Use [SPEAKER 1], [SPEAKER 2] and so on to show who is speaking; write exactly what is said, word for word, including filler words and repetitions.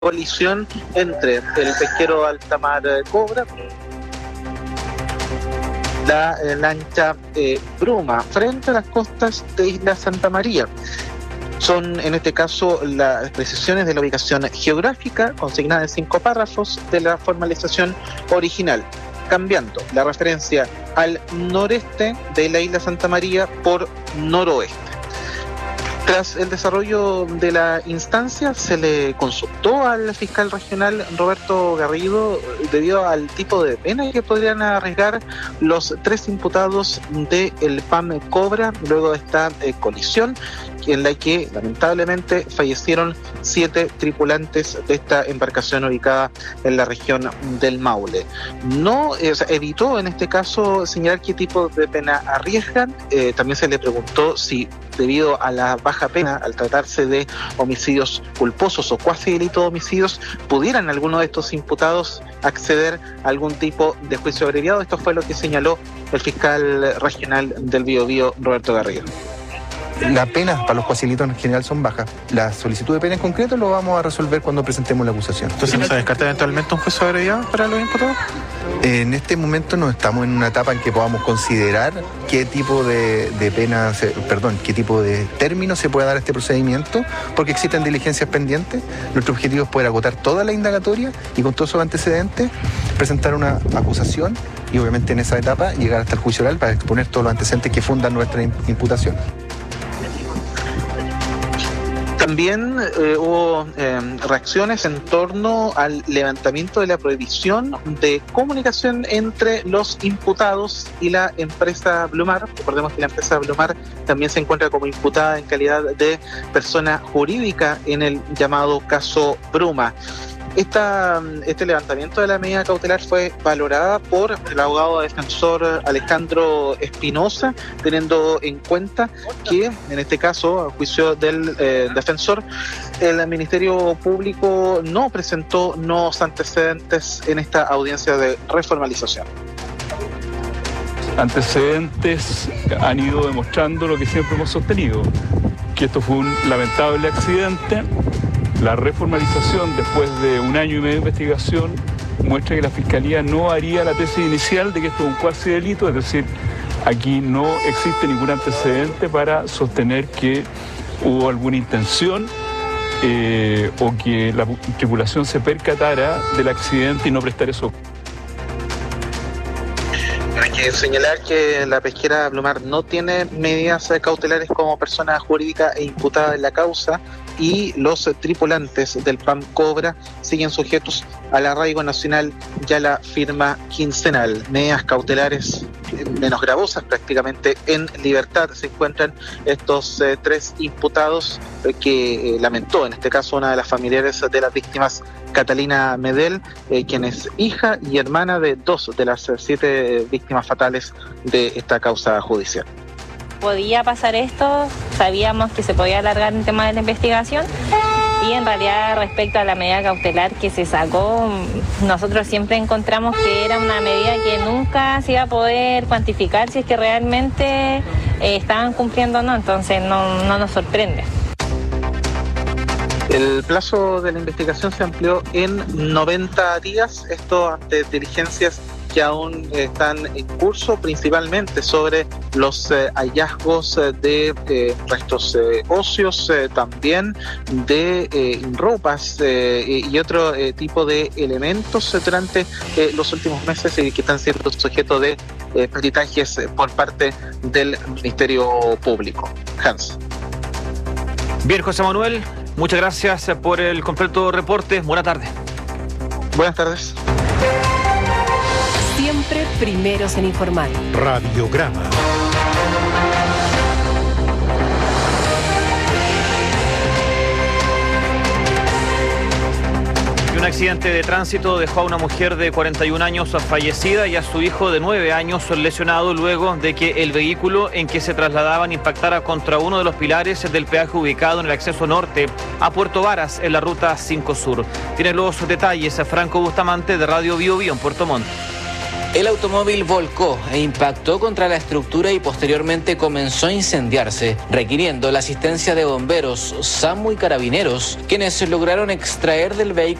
[SPEAKER 1] colisión entre el pesquero alta mar Cobra, la eh, lancha eh, Bruma, frente a las costas de Isla Santa María. Son, en este caso, las precisiones de la ubicación geográfica consignada en cinco párrafos de la formalización original, cambiando la referencia al noreste de la Isla Santa María por noroeste. Tras el desarrollo de la instancia, se le consultó al fiscal regional Roberto Garrido debido al tipo de pena que podrían arriesgar los tres imputados del P A M Cobra luego de esta eh, colisión, en la que lamentablemente fallecieron siete tripulantes de esta embarcación ubicada en la región del Maule. No eh, o sea, evitó en este caso señalar qué tipo de pena arriesgan. Eh, también se le preguntó si, debido a la baja pena, al tratarse de homicidios culposos o cuasi delito de homicidios, pudieran alguno de estos imputados acceder a algún tipo de juicio abreviado. Esto fue lo que señaló el fiscal regional del Biobío, Roberto Garrido.
[SPEAKER 2] Las penas para los cuasilitos en general son bajas. La solicitud de pena en concreto lo vamos a resolver cuando presentemos la acusación.
[SPEAKER 3] Entonces, ¿no se descarta eventualmente un juicio abreviado para los imputados?
[SPEAKER 2] En este momento no estamos en una etapa en que podamos considerar qué tipo de, de pena, se, perdón, qué tipo de término se puede dar a este procedimiento, porque existen diligencias pendientes. Nuestro objetivo es poder agotar toda la indagatoria y con todos esos antecedentes presentar una acusación y obviamente en esa etapa llegar hasta el juicio oral para exponer todos los antecedentes que fundan nuestra imputación.
[SPEAKER 1] También eh, hubo eh, reacciones en torno al levantamiento de la prohibición de comunicación entre los imputados y la empresa Blumar. Recordemos que la empresa Blumar también se encuentra como imputada en calidad de persona jurídica en el llamado caso Bruma. Esta, este levantamiento de la medida cautelar fue valorada por el abogado defensor Alejandro Espinosa, teniendo en cuenta que, en este caso, a juicio del eh, defensor, el Ministerio Público no presentó nuevos antecedentes en esta audiencia de reformalización.
[SPEAKER 4] Antecedentes han ido demostrando lo que siempre hemos sostenido, que esto fue un lamentable accidente. La reformalización, después de un año y medio de investigación, muestra que la Fiscalía no haría la tesis inicial de que esto es un cuasi delito, es decir, aquí no existe ningún antecedente para sostener que hubo alguna intención eh, o que la tripulación se percatara del accidente y no prestara eso.
[SPEAKER 1] Hay que señalar que la pesquera Blumar no tiene medidas cautelares como persona jurídica e imputada en la causa, y los tripulantes del P A M Cobra siguen sujetos al arraigo nacional y a la firma quincenal. Medidas cautelares menos gravosas, prácticamente en libertad se encuentran estos eh, tres imputados eh, que eh, lamentó en este caso una de las familiares de las víctimas, Catalina Medel, eh, quien es hija y hermana de dos de las eh, siete víctimas fatales de esta causa judicial.
[SPEAKER 5] Podía pasar esto, sabíamos que se podía alargar el tema de la investigación y en realidad respecto a la medida cautelar que se sacó, nosotros siempre encontramos que era una medida que nunca se iba a poder cuantificar si es que realmente eh, estaban cumpliendo o no, entonces no, no nos sorprende.
[SPEAKER 1] El plazo de la investigación se amplió en noventa días, esto ante diligencias que aún están en curso, principalmente sobre los eh, hallazgos de eh, restos eh, óseos, eh, también de eh, ropas eh, y otro eh, tipo de elementos eh, durante eh, los últimos meses y eh, que están siendo sujetos de eh, peritajes eh, por parte del Ministerio Público. Hans.
[SPEAKER 6] Bien, José Manuel, muchas gracias por el completo reporte. Buena tarde.
[SPEAKER 1] Buenas tardes.
[SPEAKER 7] Siempre primeros en informar.
[SPEAKER 8] Radiograma.
[SPEAKER 6] Un accidente de tránsito dejó a una mujer de cuarenta y un años fallecida y a su hijo de nueve años lesionado luego de que el vehículo en que se trasladaban impactara contra uno de los pilares del peaje ubicado en el acceso norte a Puerto Varas en la ruta cinco Sur. Tiene los detalles Franco Bustamante de Radio Biobío en Puerto Montt.
[SPEAKER 8] El automóvil volcó e impactó contra la estructura y posteriormente comenzó a incendiarse, requiriendo la asistencia de bomberos, SAMU y carabineros, quienes lograron extraer del vehículo